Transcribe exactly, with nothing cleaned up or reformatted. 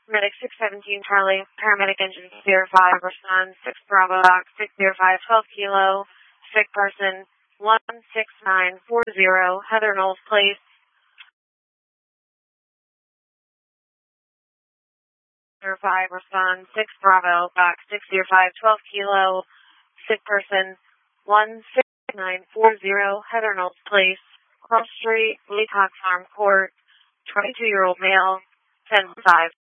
Medic six seventeen Charlie, paramedic engine zero five, respond six Bravo, box six zero five, twelve kilo, sick person one six nine four zero, Heather Knowles Place. zero five, respond six Bravo, box six zero five, twelve kilo, sick person one six nine four zero, Heather Knowles Place, Cross Street, Leacock Farm Court, twenty-two-year-old male, ten five.